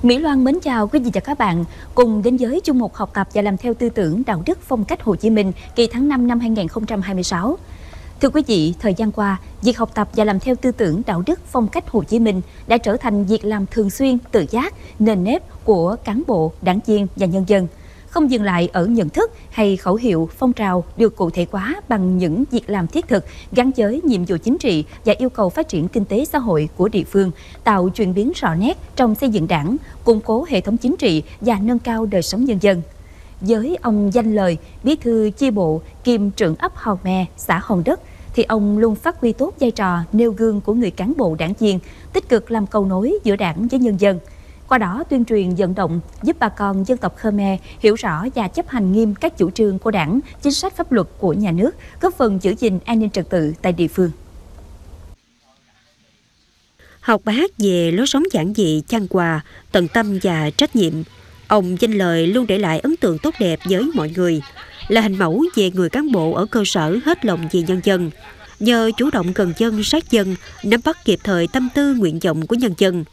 Mỹ Loan mến chào quý vị và các bạn, cùng đến với chung mục học tập và làm theo tư tưởng đạo đức phong cách Hồ Chí Minh kỳ tháng 5 năm 2026. Thưa quý vị, thời gian qua, việc học tập và làm theo tư tưởng đạo đức phong cách Hồ Chí Minh đã trở thành việc làm thường xuyên, tự giác, nền nếp của cán bộ, đảng viên và nhân dân. Không dừng lại ở nhận thức hay khẩu hiệu, phong trào được cụ thể hóa bằng những việc làm thiết thực gắn với nhiệm vụ chính trị và yêu cầu phát triển kinh tế xã hội của địa phương, tạo chuyển biến rõ nét trong xây dựng đảng, củng cố hệ thống chính trị và nâng cao đời sống nhân dân. Với ông Danh Lời, bí thư chi bộ kiêm trưởng ấp Hòn Mè, xã Hòn Đất, thì ông luôn phát huy tốt vai trò nêu gương của người cán bộ đảng viên, tích cực làm cầu nối giữa đảng với nhân dân. Qua đó tuyên truyền vận động giúp bà con dân tộc Khmer hiểu rõ và chấp hành nghiêm các chủ trương của đảng, chính sách pháp luật của nhà nước, góp phần giữ gìn an ninh trật tự tại địa phương. Học bác về lối sống giản dị, chan hòa, tận tâm và trách nhiệm, ông Danh Lời luôn để lại ấn tượng tốt đẹp với mọi người, là hình mẫu về người cán bộ ở cơ sở hết lòng vì nhân dân. Nhờ chủ động gần dân, sát dân, nắm bắt kịp thời tâm tư nguyện vọng của nhân dân,